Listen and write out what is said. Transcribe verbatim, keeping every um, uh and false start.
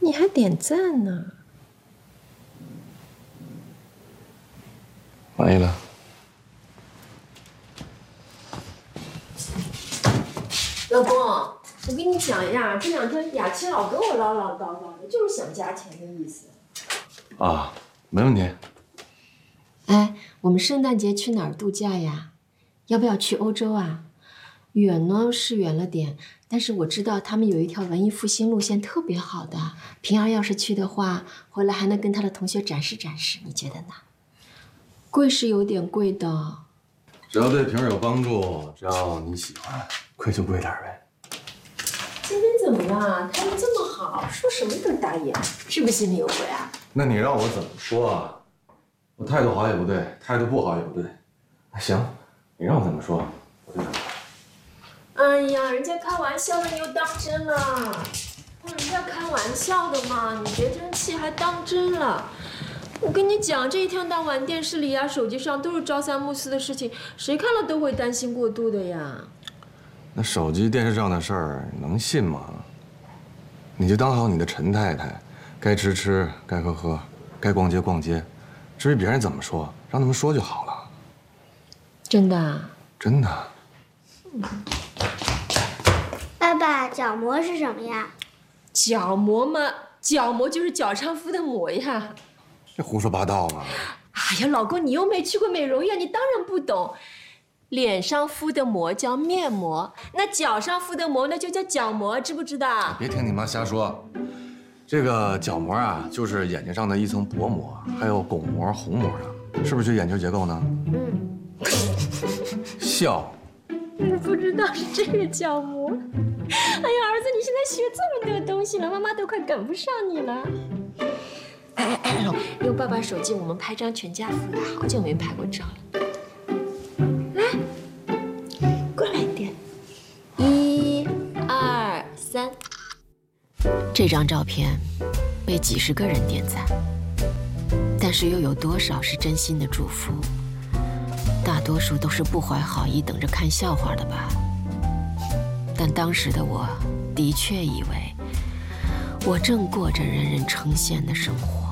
你还点赞呢？ 没了。 老公，我跟你讲呀，这两天雅琪老跟我唠唠叨叨的，就是想加钱的意思。 啊，没问题。 哎，我们圣诞节去哪儿度假呀？要不要去欧洲啊？远呢是远了点，但是我知道他们有一条文艺复兴路线特别好的。平儿要是去的话，回来还能跟他的同学展示展示，你觉得呢？贵是有点贵的， 只要对平儿有帮助，只要你喜欢，贵就贵点呗。 今天怎么了？态度这么好，说什么都答应，是不是心里有鬼啊？ 那你让我怎么说啊？我态度好也不对，态度不好也不对。行，你让我怎么说，我就怎么说。 哎呀，人家开玩笑的，你又当真了。人家开玩笑的嘛，你别生气还当真了。我跟你讲，这一天到晚电视里啊、手机上都是朝三暮四的事情，谁看了都会担心过度的呀。 那手机、电视上的事儿能信吗？你就当好你的陈太太，该吃吃，该喝喝，该逛街逛街。至于别人怎么说，让他们说就好了。 真的啊？ 真的。 嗯。 爸爸，角膜是什么呀？ 角膜嘛，角膜就是脚上敷的膜呀。 这胡说八道嘛！ 哎呀，老公，你又没去过美容院，你当然不懂。脸上敷的膜叫面膜，那脚上敷的膜那就叫角膜，知不知道？ 别听你妈瞎说。这个角膜啊，就是眼睛上的一层薄膜，还有巩膜、虹膜的，是不是就眼球结构呢？ 嗯。 笑。 你不知道是这个角膜。哎呀，儿子，你现在学这么多东西了，妈妈都快赶不上你了。哎哎哎，用爸爸手机，我们拍张全家福的，好久没拍过照了。来，过来一点，一、二、三。这张照片被几十个人点赞，但是又有多少是真心的祝福？大多数都是不怀好意，等着看笑话的吧。但当时的我的确以为，我正过着人人称羡的生活。